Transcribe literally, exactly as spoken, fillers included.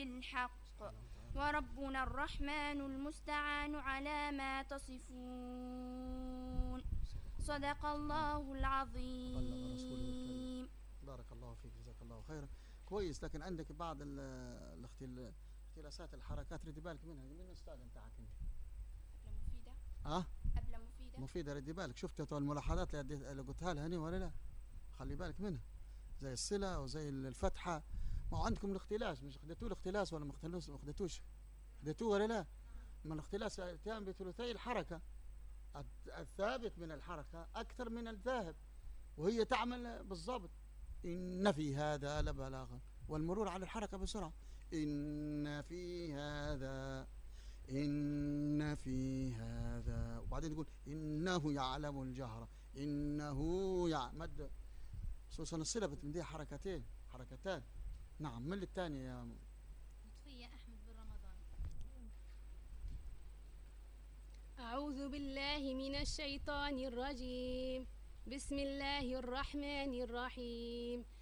بالحق وربنا الرحمن المستعان على ما تصفون. صدق الله العظيم. بارك الله فيك، جزاك الله خيرا. كويس، لكن عندك بعض الاختلاسات الحركات ردي بالك منها. من الاستاذ بتاعك انت؟ قبل مفيدة. اه قبل مفيدة. مفيدة ردي بالك. شفت الملاحظات اللي قلتها لها هني ولا لا؟ خلي بالك منها، زي الصلة وزي الفتحة. ما هو عندكم الاختلاس، مش خدتوه الاختلاس ولا ما خدتوش؟ خدتوه ولا لا؟ ما الاختلاس يتم بثلثي الحركة، الثابت من الحركة أكثر من الذاهب، وهي تعمل بالضبط. إن في هذا لبلاغا، والمرور على الحركة بسرعة. إن في هذا، إن في هذا، وبعدين تقول إنه يعلم الجهر، إنه يعمد. خصوصا الصلة بتمديها حركتين حركتان. نعم. من الثانية يا لطفية أحمد بن رمضان. أعوذ بالله من الشيطان الرجيم. بسم الله الرحمن الرحيم.